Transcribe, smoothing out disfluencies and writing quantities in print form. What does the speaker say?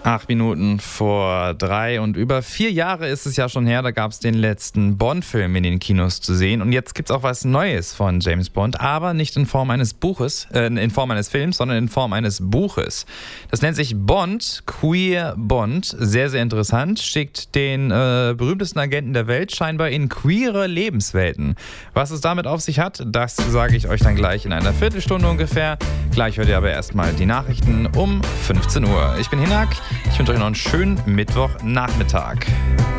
8 Minuten vor 3 und über 4 Jahre ist es ja schon her, da gab es den letzten Bond-Film in den Kinos zu sehen und jetzt gibt es auch was Neues von James Bond, aber nicht in Form eines Films, sondern in Form eines Buches. Das nennt sich Bond, Queer Bond, sehr, sehr interessant, schickt den berühmtesten Agenten der Welt scheinbar in queere Lebenswelten. Was es damit auf sich hat, das sage ich euch dann gleich in einer Viertelstunde ungefähr. Gleich hört ihr aber erstmal die Nachrichten um 15 Uhr. Ich bin Hinak. Ich wünsche euch noch einen schönen Mittwochnachmittag.